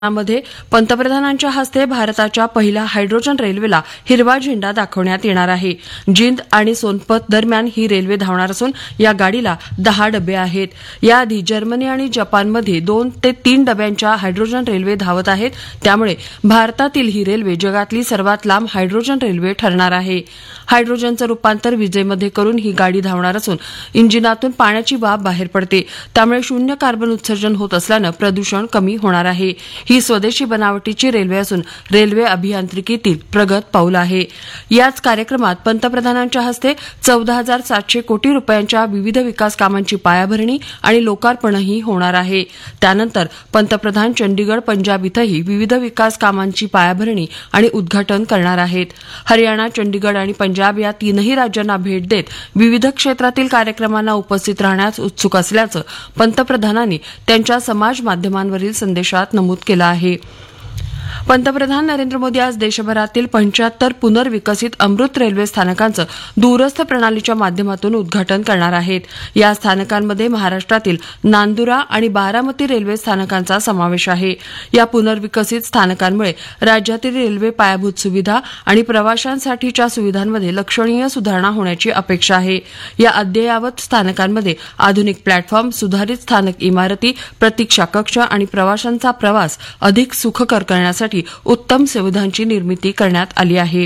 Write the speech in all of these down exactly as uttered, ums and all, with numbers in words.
मध्ये पंतप्रधानांच्या हस्ते भारताच्या पहिल्या हायड्रोजन रेल्वेला हिरवा झेंडा दाखवण्यात येणार आहे. जिंद आणि सोनपत दरम्यान ही रेल्वे धावणार असून या गाडीला दहा डबे आहेत. याआधी जर्मनी आणि जपानमध्ये दोन ते तीन डब्यांच्या हायड्रोजन रेल्वे धावत आहेत. त्यामुळे भारतातील ही रेल्वे जगातली सर्वात लांब हायड्रोजन रेल्वे ठरणार आहे. हायड्रोजनचं रूपांतर विजेमध्ये करून ही गाडी धावणार असून इंजिनातून पाण्याची वाफ बाहेर पडते. त्यामुळे शून्य कार्बन उत्सर्जन होत असल्यानं प्रदूषण कमी होणार आहे. ही स्वदेशी बनावटीची रेल्वे असून रेल्वे अभियांत्रिकीतील प्रगत पाऊल आहे. याच कार्यक्रमात पंतप्रधानांच्या हस्ते चौदा हजार सातशे कोटी रुपयांच्या विविध विकास कामांची पायाभरणी आणि लोकार्पणही होणार आहे. त्यानंतर पंतप्रधान चंडीगड पंजाब इथंही विविध विकास कामांची पायाभरणी आणि उद्घाटन करणार आहेत. हरियाणा, चंडीगड आणि पंजाब या तीनही राज्यांना भेट देत विविध क्षेत्रातील कार्यक्रमांना उपस्थित राहण्यास उत्सुक असल्याचं पंतप्रधानांनी त्यांच्या समाज माध्यमांवरील संदेशात नमूद केलं आहे. पंतप्रधान नरेंद्र मोदी आज देशभरातील पंच्याहत्तर पुनर्विकसित अमृत रेल्वे स्थानकांचं दूरस्थ प्रणालीच्या माध्यमातून उद्घाटन करणार आहेत. या स्थानकांमध्ये महाराष्ट्रातील नांदुरा आणि बारामती रेल्वे स्थानकांचा समावेश आहे. या पुनर्विकसित स्थानकांमुळे राज्यातील रेल्वे पायाभूत सुविधा आणि प्रवाशांसाठीच्या सुविधांमध्ये लक्षणीय सुधारणा होण्याची अपेक्षा आहे. या अद्ययावत स्थानकांमध्ये आधुनिक प्लॅटफॉर्म, सुधारित स्थानक इमारती, प्रतीक्षा कक्ष आणि प्रवाशांचा प्रवास अधिक सुखकर करण्यासाठी उत्तम सुविधांची निर्मिती करण्यात आली आहे.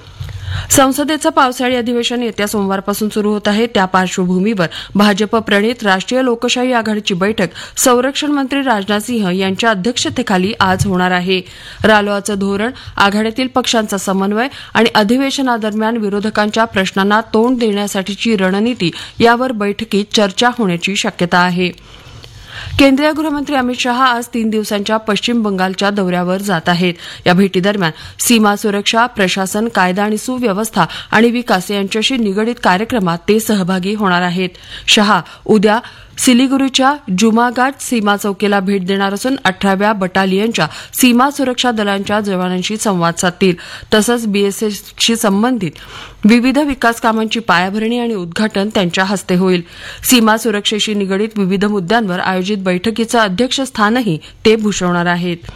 संसदेचं पावसाळी अधिवेशन येत्या सोमवारपासून सुरू होत आहे. त्या पार्श्वभूमीवर भाजप प्रणित राष्ट्रीय लोकशाही आघाडीची बैठक संरक्षण मंत्री राजनाथ सिंह यांच्या अध्यक्षतेखाली आज होणार आहे. रालोआचं धोरण, आघाडीतील पक्षांचा समन्वय आणि अधिवेशनादरम्यान विरोधकांच्या प्रश्नांना तोंड देण्यासाठीची रणनीती यावर बैठकीत चर्चा होण्याची शक्यता आहे. केंद्रीय गृहमंत्री अमित शहा आज तीन दिवसांच्या पश्चिम बंगालच्या दौऱ्यावर जात आहेत. या भेटीदरम्यान सीमा सुरक्षा, प्रशासन, कायदा आणि सुव्यवस्था आणि विकास यांच्याशी निगडीत कार्यक्रमात ते सहभागी होणार आहेत. शहा उद्या सिलिगुरीच्या जुमागाट सीमा चौकीला भेट देणार असून अठराव्या बटालियनच्या सीमा सुरक्षा दलांच्या जवानांशी संवाद साधतील. तसंच बीएसएफशी संबंधित विविध विकास कामांची पायाभरणी आणि उद्घाटन त्यांच्या हस्ते होईल. सीमा सुरक्षेशी निगडीत विविध मुद्द्यांवर आयोजित बैठकीचं अध्यक्षस्थानही ते भूषवणार आहेत.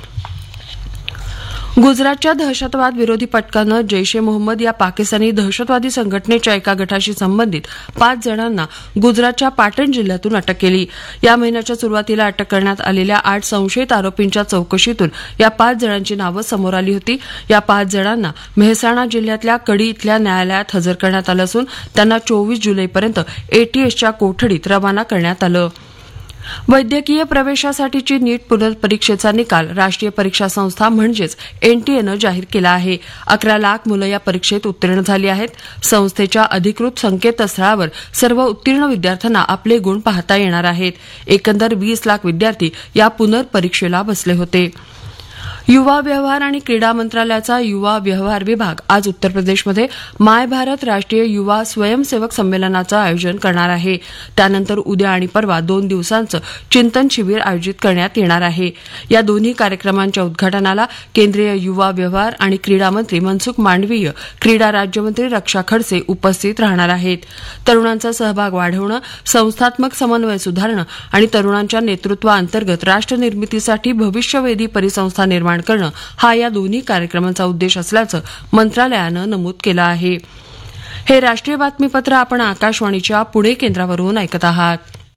गुजरातच्या दहशतवाद विरोधी पथकानं जैश ए मोहम्मद या पाकिस्तानी दहशतवादी संघटनेच्या एका गटाशी संबंधित पाच जणांना गुजरातच्या पाटण जिल्ह्यातून अटक केली. या महिन्याच्या सुरुवातीला अटक करण्यात आलेल्या आठ संशयित आरोपींच्या चौकशीतून या पाच जणांची नावं समोर आली होती. या पाच जणांना मेहसाणा जिल्ह्यातल्या कडी इथल्या न्यायालयात हजर करण्यात आलं असून त्यांना चोवीस जुलैपर्यंत एटीएसच्या कोठडीत रवाना करण्यात आलं. वैद्यकीय प्रवेशासाठीची नीट पुनर्परीक्षेचा निकाल राष्ट्रीय परीक्षा संस्था म्हणजेच एनटीएनं जाहीर केला आहे. अकरा लाख मुलं या परीक्षेत उत्तीर्ण झाली आहेत. संस्थेच्या अधिकृत संकेतस्थळावर सर्व उत्तीर्ण विद्यार्थ्यांना आपले गुण पाहता येणार आहेत. एकंदर वीस लाख विद्यार्थी या पुनर्परीक्षेला बसले होते. युवा व्यवहार आणि क्रीडा मंत्रालयाचा युवा व्यवहार विभाग आज उत्तर प्रदेशमध्ये माय भारत राष्ट्रीय युवा स्वयंसेवक संमेलनाचं आयोजन करणार आहे. त्यानंतर उद्या आणि परवा दोन दिवसांचं चिंतन शिबिर आयोजित करण्यात येणार आहे. या दोन्ही कार्यक्रमांच्या उद्घाटनाला केंद्रीय युवा व्यवहार आणि क्रीडा मंत्री मनसुख मांडवीय, क्रीडा राज्यमंत्री रक्षा खडसे उपस्थित राहणार आहेत. तरुणांचा सहभाग वाढवणं, संस्थात्मक समन्वय सुधारणं आणि तरुणांच्या नेतृत्वाअंतर्गत राष्ट्रनिर्मितीसाठी भविष्यवेधी परिसंस्था निर्माण करणं हा या दोन्ही कार्यक्रमांचा उद्देश असल्याचं मंत्रालयानं नमूद केलं आहे. हे राष्ट्रीय बातमीपत्र आपण आकाशवाणीच्या पुणे केंद्रावरून ऐकत आहात.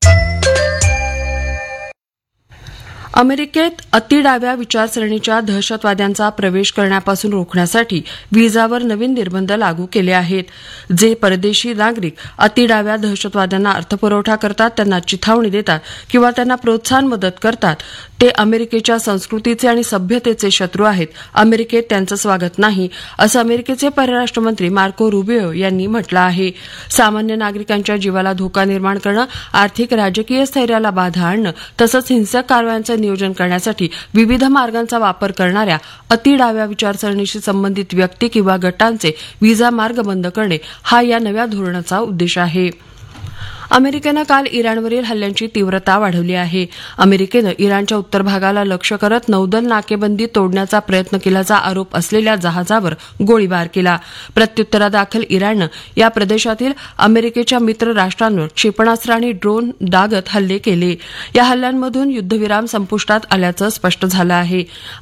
अमेरिकेत अतिडाव्या विचारसरणीच्या दहशतवाद्यांचा प्रवेश करण्यापासून रोखण्यासाठी व्हिसावर नवीन निर्बंध लागू केले आहेत. जे परदेशी नागरिक अतिडाव्या दहशतवाद्यांना अर्थपुरवठा करतात, त्यांना चिथावणी देतात किंवा त्यांना प्रोत्साहन मदत करतात ते अमेरिकेच्या संस्कृतीचे आणि सभ्यतेचे शत्रू आहेत. अमेरिकेत त्यांचं स्वागत नाही, असं अमेरिकेचे परराष्ट्र मंत्री मार्को रुबियो यांनी म्हटलं आहे. सामान्य नागरिकांच्या जीवाला धोका निर्माण करणं, आर्थिक राजकीय स्थैर्याला बाधा आणणं तसंच हिंसक कारवायांचं नियोजन करण्यासाठी विविध मार्गांचा वापर करणाऱ्या अतिडाव्या विचारसरणीशी संबंधित व्यक्ती किंवा गटांचे व्हिसा मार्ग बंद करणे हा या नव्या धोरणाचा उद्देश आहे. अमेरिकेनं काल इराणवरील हल्ल्यांची तीव्रता वाढवली आहे. अमेरिकेनं इराणच्या उत्तर भागाला लक्ष्य करत नौदल नाकेबंदी तोडण्याचा प्रयत्न केल्याचा आरोप असलेल्या जहाजावर गोळीबार केला. प्रत्युत्तरादाखल इराणनं या प्रदेशातील अमेरिकेच्या मित्र राष्ट्रांवर क्षेपणास्त्र आणि ड्रोन डागत हल्ले केले. या हल्ल्यांमधून युद्धविराम संपुष्टात आल्याचं स्पष्ट झालं आहे.